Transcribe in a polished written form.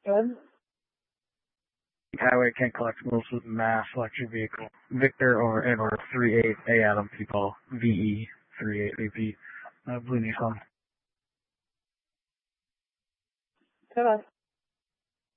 Good. Highway Kent Collects with Mass Electric Vehicle. Victor or Edward 38A Adam People VE 38AP Blue Nissan. Goodbye.